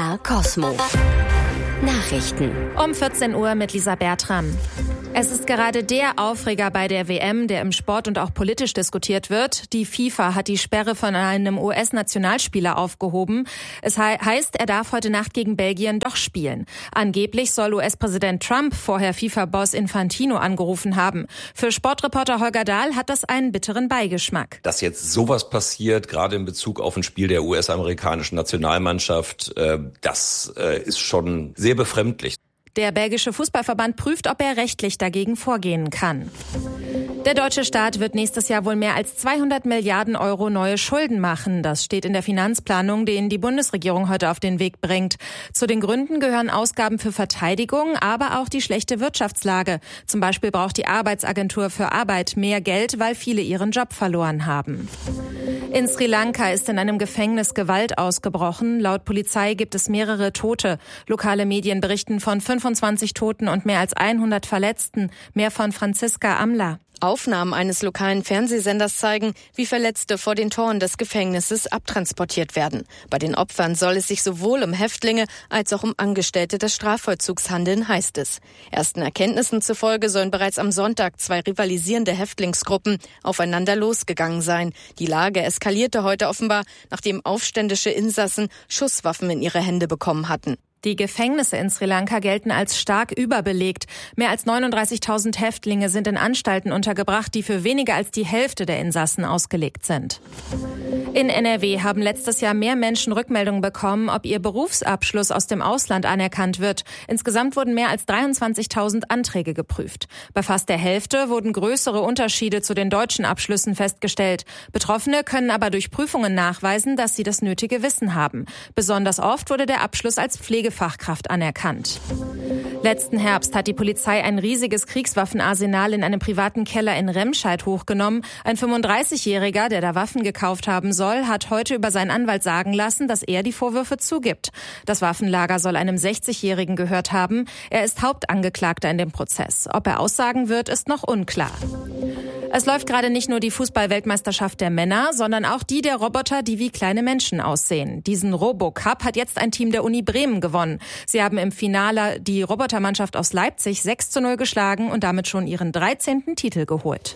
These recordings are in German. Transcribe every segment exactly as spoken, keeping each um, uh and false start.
R Cosmo. Nachrichten. Um vierzehn Uhr mit Lisa Bertram. Es ist gerade der Aufreger bei der W M, der im Sport und auch politisch diskutiert wird. Die FIFA hat die Sperre von einem U S-Nationalspieler aufgehoben. Es he- heißt, er darf heute Nacht gegen Belgien doch spielen. Angeblich soll U S-Präsident Trump vorher FIFA-Boss Infantino angerufen haben. Für Sportreporter Holger Dahl hat das einen bitteren Beigeschmack. Dass jetzt sowas passiert, gerade in Bezug auf ein Spiel der U S-amerikanischen Nationalmannschaft, äh, das äh, ist schon sehr befremdlich. Der belgische Fußballverband prüft, ob er rechtlich dagegen vorgehen kann. Der deutsche Staat wird nächstes Jahr wohl mehr als zweihundert Milliarden Euro neue Schulden machen. Das steht in der Finanzplanung, die die Bundesregierung heute auf den Weg bringt. Zu den Gründen gehören Ausgaben für Verteidigung, aber auch die schlechte Wirtschaftslage. Zum Beispiel braucht die Arbeitsagentur für Arbeit mehr Geld, weil viele ihren Job verloren haben. In Sri Lanka ist in einem Gefängnis Gewalt ausgebrochen. Laut Polizei gibt es mehrere Tote. Lokale Medien berichten von fünfundzwanzig Toten und mehr als hundert Verletzten. Mehr von Franziska Amler. Aufnahmen eines lokalen Fernsehsenders zeigen, wie Verletzte vor den Toren des Gefängnisses abtransportiert werden. Bei den Opfern soll es sich sowohl um Häftlinge als auch um Angestellte des Strafvollzugs handeln, heißt es. Ersten Erkenntnissen zufolge sollen bereits am Sonntag zwei rivalisierende Häftlingsgruppen aufeinander losgegangen sein. Die Lage eskalierte heute offenbar, nachdem aufständische Insassen Schusswaffen in ihre Hände bekommen hatten. Die Gefängnisse in Sri Lanka gelten als stark überbelegt. Mehr als neununddreißigtausend Häftlinge sind in Anstalten untergebracht, die für weniger als die Hälfte der Insassen ausgelegt sind. In N R W haben letztes Jahr mehr Menschen Rückmeldungen bekommen, ob ihr Berufsabschluss aus dem Ausland anerkannt wird. Insgesamt wurden mehr als dreiundzwanzigtausend Anträge geprüft. Bei fast der Hälfte wurden größere Unterschiede zu den deutschen Abschlüssen festgestellt. Betroffene können aber durch Prüfungen nachweisen, dass sie das nötige Wissen haben. Besonders oft wurde der Abschluss als Pflegefachkraft anerkannt. Letzten Herbst hat die Polizei ein riesiges Kriegswaffenarsenal in einem privaten Keller in Remscheid hochgenommen. Ein fünfunddreißigjähriger, der da Waffen gekauft haben soll, hat heute über seinen Anwalt sagen lassen, dass er die Vorwürfe zugibt. Das Waffenlager soll einem sechzigjährigen gehört haben. Er ist Hauptangeklagter in dem Prozess. Ob er aussagen wird, ist noch unklar. Es läuft gerade nicht nur die Fußball-Weltmeisterschaft der Männer, sondern auch die der Roboter, die wie kleine Menschen aussehen. Diesen Robo-Cup hat jetzt ein Team der Uni Bremen gewonnen. Sie haben im Finale die Robotermannschaft aus Leipzig sechs zu null geschlagen und damit schon ihren dreizehnten Titel geholt.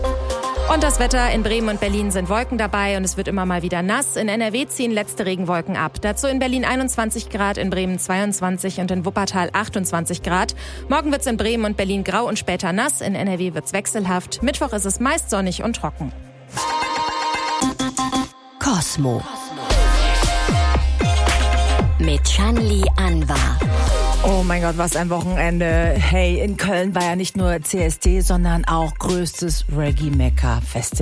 Und das Wetter: in Bremen und Berlin sind Wolken dabei und es wird immer mal wieder nass. In N R W ziehen letzte Regenwolken ab. Dazu in Berlin einundzwanzig Grad, in Bremen zweiundzwanzig und in Wuppertal achtundzwanzig Grad. Morgen wird es in Bremen und Berlin grau und später nass. In N R W wird es wechselhaft. Mittwoch ist es meist sonnig und trocken. Cosmo. Mit Shanli Anwar. Oh mein Gott, was ein Wochenende. Hey, in Köln war ja nicht nur C S D, sondern auch größtes Reggae-Mekka-Festival.